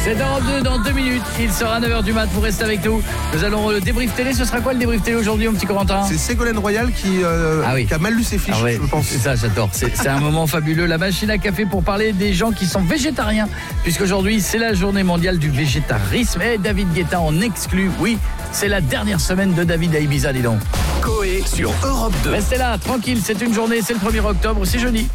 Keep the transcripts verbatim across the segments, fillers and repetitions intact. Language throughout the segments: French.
C'est Europe deux dans deux minutes. Il sera neuf heures du mat. Vous restez avec nous. Nous allons le débrief télé. Ce sera quoi le débrief télé aujourd'hui, mon petit Corentin ? C'est Ségolène Royal qui, euh, ah oui. qui a mal lu ses fiches, ah ouais, je pense. C'est ça, j'adore. C'est, c'est un moment fabuleux. La machine à café pour parler des gens qui sont végétariens. Puisqu'aujourd'hui, c'est la journée mondiale du végétarisme. Et David Guetta en exclut. Oui, c'est la dernière semaine de David à Ibiza, dis donc. Coé sur Europe deux. Restez là, tranquille. C'est une journée. C'est le premier octobre. C'est jeudi.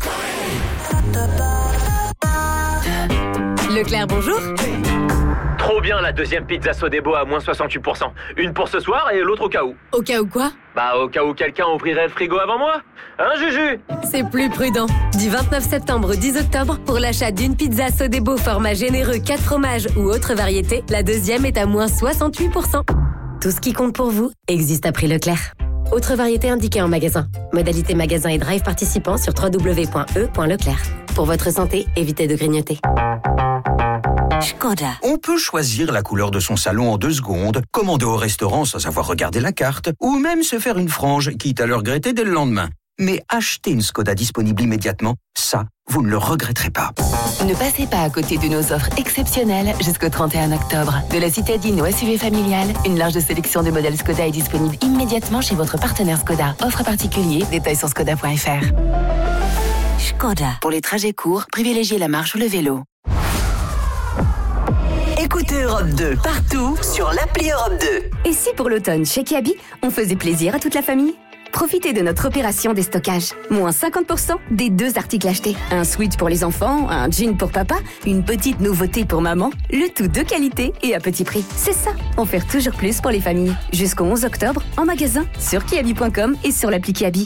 Leclerc, bonjour. Trop bien la deuxième pizza Sodebo à moins soixante-huit pour cent. Une pour ce soir et l'autre au cas où. Au cas où quoi ? Bah au cas où quelqu'un ouvrirait le frigo avant moi. Hein Juju ? C'est plus prudent. Du vingt-neuf septembre au dix octobre, pour l'achat d'une pizza Sodebo format généreux quatre fromages ou autre variété, la deuxième est à moins soixante-huit pour cent. Tout ce qui compte pour vous existe à prix Leclerc. Autre variété indiquée en magasin. Modalité magasin et drive participant sur w w w point e point leclerc. Pour votre santé, évitez de grignoter. Škoda. On peut choisir la couleur de son salon en deux secondes, commander au restaurant sans avoir regardé la carte, ou même se faire une frange, quitte à le regretter dès le lendemain. Mais acheter une Škoda disponible immédiatement, ça, vous ne le regretterez pas. Ne passez pas à côté de nos offres exceptionnelles jusqu'au trente et un octobre. De la citadine au S U V familial, une large sélection de modèles Škoda est disponible immédiatement chez votre partenaire Škoda. Offre particulier, détails sur škoda point f r. Škoda. Pour les trajets courts, privilégiez la marche ou le vélo. Écoutez Europe deux partout sur l'appli Europe deux. Et si pour l'automne, chez Kiabi, on faisait plaisir à toute la famille ? Profitez de notre opération déstockage. Moins cinquante pour cent des deux articles achetés. Un sweat pour les enfants, un jean pour papa, une petite nouveauté pour maman. Le tout de qualité et à petit prix. C'est ça, en faire toujours plus pour les familles. Jusqu'au onze octobre, en magasin, sur kiabi point com et sur l'appli Kiabi.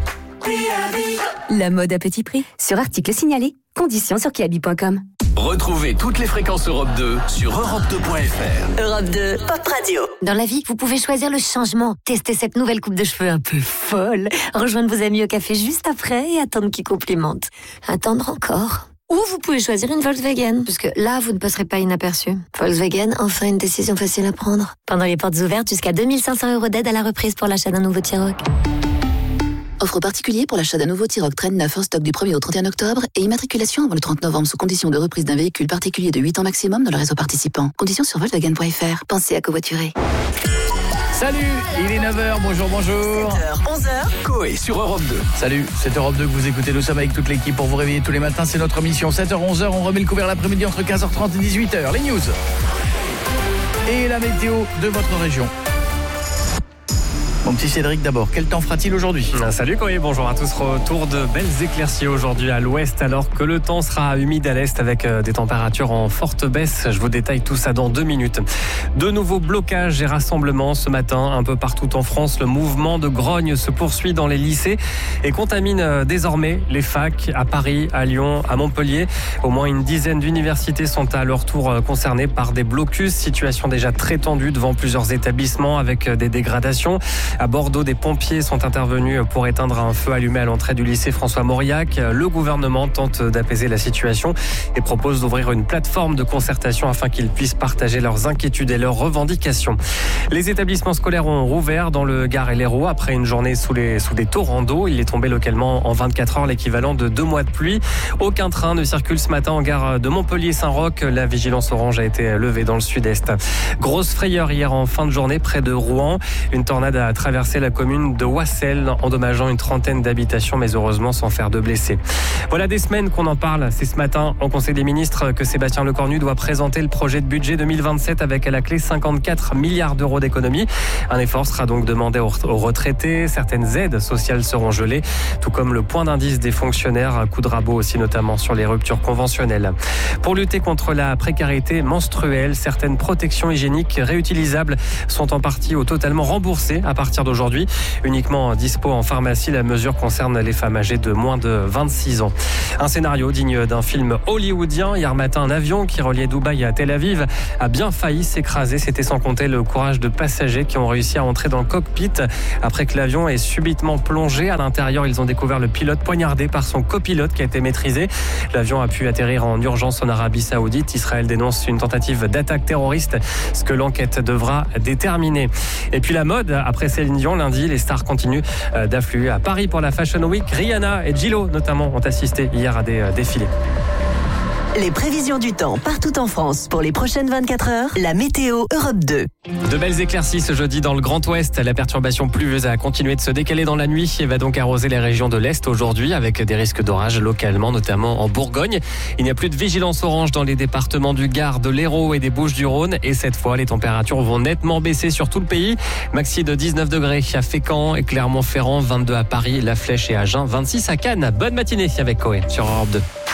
La mode à petit prix. Sur article signalé. Conditions sur kiabi point com. Retrouvez toutes les fréquences Europe deux sur europe deux point f r. Europe deux, Pop Radio. Dans la vie, vous pouvez choisir le changement. Tester cette nouvelle coupe de cheveux un peu folle. Rejoindre vos amis au café juste après et attendre qu'ils complimentent. Attendre encore. Ou vous pouvez choisir une Volkswagen, parce que là, vous ne passerez pas inaperçu. Volkswagen, enfin une décision facile à prendre. Pendant les portes ouvertes, jusqu'à deux mille cinq cents euros d'aide à la reprise pour l'achat d'un nouveau T-Roc. Offre particulier pour l'achat d'un nouveau T-Roc Trail neuf en stock du premier au trente et un octobre et immatriculation avant le trente novembre sous condition de reprise d'un véhicule particulier de huit ans maximum dans le réseau participant. Conditions sur volkswagen point f r. Pensez à covoiturer. Salut, il est neuf heures, bonjour, bonjour. sept heures, onze heures. Coé sur Europe deux. Salut, c'est Europe deux que vous écoutez. Nous sommes avec toute l'équipe pour vous réveiller tous les matins. C'est notre mission. sept heures, onze heures, on remet le couvert l'après-midi entre quinze heures trente et dix-huit heures. Les news. Et la météo de votre région. Mon petit Cédric d'abord, quel temps fera-t-il aujourd'hui ? Salut Coé, bonjour à tous. Retour de belles éclaircies aujourd'hui à l'ouest alors que le temps sera humide à l'est avec des températures en forte baisse. Je vous détaille tout ça dans deux minutes. De nouveaux blocages et rassemblements ce matin un peu partout en France. Le mouvement de grogne se poursuit dans les lycées et contamine désormais les facs à Paris, à Lyon, à Montpellier. Au moins une dizaine d'universités sont à leur tour concernées par des blocus. Situation déjà très tendue devant plusieurs établissements avec des dégradations. À Bordeaux, des pompiers sont intervenus pour éteindre un feu allumé à l'entrée du lycée François Mauriac. Le gouvernement tente d'apaiser la situation et propose d'ouvrir une plateforme de concertation afin qu'ils puissent partager leurs inquiétudes et leurs revendications. Les établissements scolaires ont rouvert dans le Gard et l'Hérault après une journée sous, les, sous des torrents d'eau. Il est tombé localement en vingt-quatre heures l'équivalent de deux mois de pluie. Aucun train ne circule ce matin en gare de Montpellier-Saint-Roch. La vigilance orange a été levée dans le sud-est. Grosse frayeur hier en fin de journée près de Rouen. Une tornade a traversé la commune de Wassel, endommageant une trentaine d'habitations, mais heureusement sans faire de blessés. Voilà des semaines qu'on en parle. C'est ce matin au Conseil des ministres que Sébastien Lecornu doit présenter le projet de budget deux mille vingt-sept avec à la clé cinquante-quatre milliards d'euros d'économies. Un effort sera donc demandé aux retraités. Certaines aides sociales seront gelées, tout comme le point d'indice des fonctionnaires. Un coup de rabot aussi, notamment sur les ruptures conventionnelles. Pour lutter contre la précarité menstruelle, certaines protections hygiéniques réutilisables sont en partie ou totalement remboursées à partir d'aujourd'hui. Uniquement dispo en pharmacie, la mesure concerne les femmes âgées de moins de vingt-six ans. Un scénario digne d'un film hollywoodien. Hier matin, un avion qui reliait Dubaï à Tel Aviv a bien failli s'écraser. C'était sans compter le courage de passagers qui ont réussi à entrer dans le cockpit après que l'avion ait subitement plongé. À l'intérieur, ils ont découvert le pilote poignardé par son copilote qui a été maîtrisé. L'avion a pu atterrir en urgence en Arabie Saoudite. Israël dénonce une tentative d'attaque terroriste, ce que l'enquête devra déterminer. Et puis la mode, après Céline Dion, lundi, les stars continuent d'affluer à Paris pour la Fashion Week. Rihanna et J Lo, notamment, ont assisté hier à des défilés. Les prévisions du temps partout en France pour les prochaines vingt-quatre heures. La météo Europe deux. De belles éclaircies ce jeudi dans le Grand Ouest. La perturbation pluvieuse a continué de se décaler dans la nuit et va donc arroser les régions de l'Est aujourd'hui avec des risques d'orage localement, notamment en Bourgogne. Il n'y a plus de vigilance orange dans les départements du Gard, de l'Hérault et des Bouches-du-Rhône. Et cette fois, les températures vont nettement baisser sur tout le pays. Maxi de dix-neuf degrés à Fécamp et Clermont-Ferrand, vingt-deux à Paris, La Flèche et Agen, vingt-six à Cannes. Bonne matinée avec Coé sur Europe deux.